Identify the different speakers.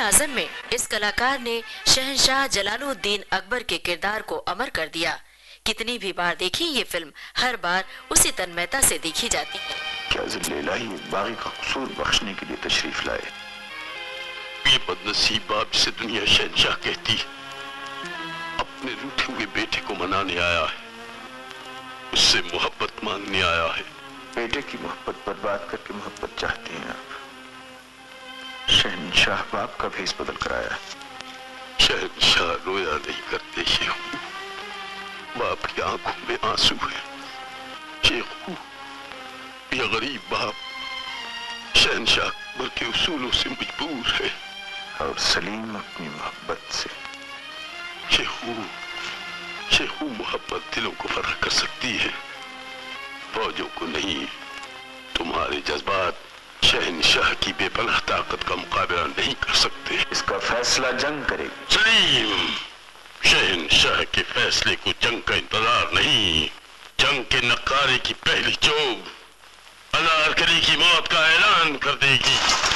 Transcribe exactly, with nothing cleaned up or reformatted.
Speaker 1: आजम में इस कलाकार ने शहंशाह जलालुद्दीन अकबर के किरदार को अमर कर दिया। कितनी भी बार देखी ये फिल्म, हर बार उसी तन्मयता से देखी जाती है।
Speaker 2: क्या ज़िल इलाही बागी का कसूर बख्शने के लिए तशरीफ लाए।
Speaker 3: ये बदनसीब बाप से दुनिया शहंशाह कहती है, अपने रूठे हुए बेटे को मनाने आया है, उससे मोहब्बत मांगने आया है।
Speaker 2: बेटे की मोहब्बत बर्बाद करके मोहब्बत चाहते हैं आप। शहंशाह बाप का भेस बदल कर आया।
Speaker 3: शहंशाह रोया नहीं करते शेखू, बाप की आंखों में आंसू है। शेखू, यह गरीब बाप शहंशाह अकबर के उसूलों से मजबूर है
Speaker 2: और सलीम अपनी मोहब्बत से।
Speaker 3: शेखू, शेखू मोहब्बत दिलों को फर्क कर सकती है, फौजों को नहीं। तुम्हारे जज्बात शहंशाह की बेपनाह ताकत का मुकाबला नहीं कर सकते।
Speaker 2: इसका फैसला जंग करेगी।
Speaker 3: सलीम, शहंशाह के फैसले को जंग का इंतजार नहीं, जंग के नकारे की पहली चोट अनारकली की मौत का ऐलान कर देगी।